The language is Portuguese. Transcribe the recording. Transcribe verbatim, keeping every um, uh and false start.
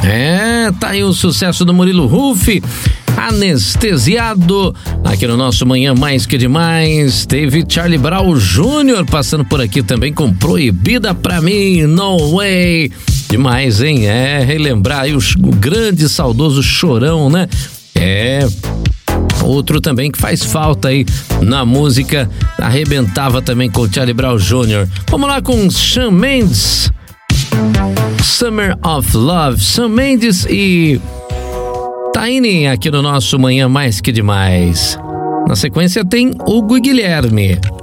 É, tá aí o sucesso do Murilo Huff, Anestesiado, aqui no nosso Manhã Mais Que Demais. Teve Charlie Brown Júnior passando por aqui também com Proibida Pra Mim, No Way. Demais, hein? É, relembrar aí o, o grande saudoso Chorão, né? É... Outro também que faz falta aí na música, arrebentava também com o Charlie Brown Júnior Vamos lá com Shawn Mendes, Summer of Love, Shawn Mendes e Tainy aqui no nosso Manhã Mais Que Demais. Na sequência tem Hugo e Guilherme.